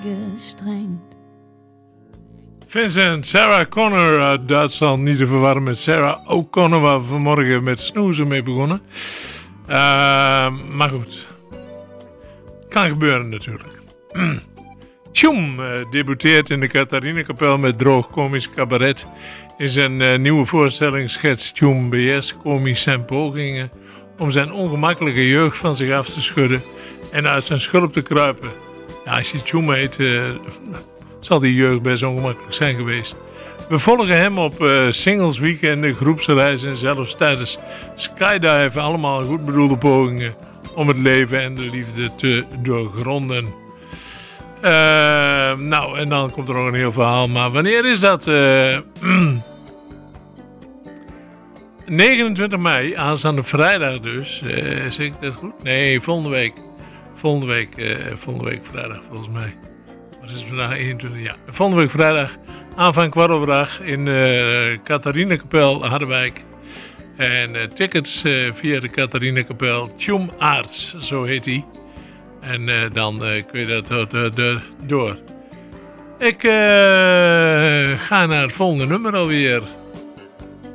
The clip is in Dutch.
gestrengd. Vincent, Sarah Connor uit Duitsland, niet te verwarren met Sarah O'Connor, waar we vanmorgen met snoezen mee begonnen. Maar goed, kan gebeuren natuurlijk. Tjoem debuteert in de Catharinekapel met droog komisch cabaret. In zijn nieuwe voorstelling schetst Tjoem BS komisch zijn pogingen om zijn ongemakkelijke jeugd van zich af te schudden en uit zijn schulp te kruipen. Ja, als je Tjoem heet, zal die jeugd best ongemakkelijk zijn geweest. We volgen hem op singles, weekenden, groepsreizen en zelfs tijdens skydiven. Allemaal goed bedoelde pogingen om het leven en de liefde te doorgronden. Nou, en dan komt er nog een heel verhaal. Maar wanneer is dat? 29 mei, aanstaande vrijdag dus. Zeg ik dat goed? Nee, volgende week. Volgende week vrijdag volgens mij. Wat is het vandaag? 21? Ja, volgende week vrijdag. Aanvang 8:15 in Catharinekapel Harderwijk. En tickets via de Catharinekapel. Tjoem Aarts, zo heet hij. En dan kun je dat door. Ik ga naar het volgende nummer alweer.